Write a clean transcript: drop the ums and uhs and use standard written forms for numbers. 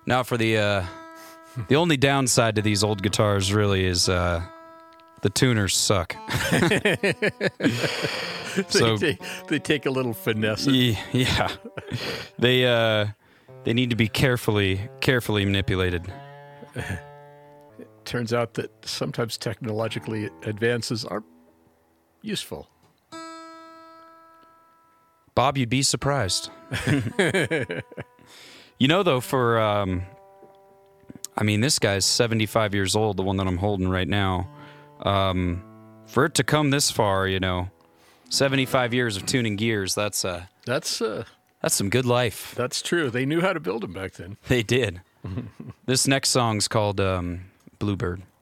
Now for the only downside to these old guitars really is the tuners suck. They take a little finesse. Yeah, they need to be carefully manipulated. Turns out that sometimes technologically advances are useful. Bob, you'd be surprised. You know, though, this guy's 75 years old, the one that I'm holding right now. For it to come this far, 75 years of tuning gears, that's some good life. That's true. They knew how to build them back then. They did. This next song's called Bluebird.